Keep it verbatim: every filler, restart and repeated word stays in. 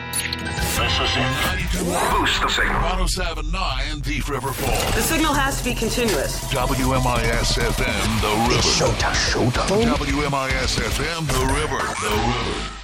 This is it. Boost the signal. one oh seven point nine Thief River Falls. The signal has to be continuous. W M I S F M, The River. It's showtime. Showtime. W M I S F M, The River. The River.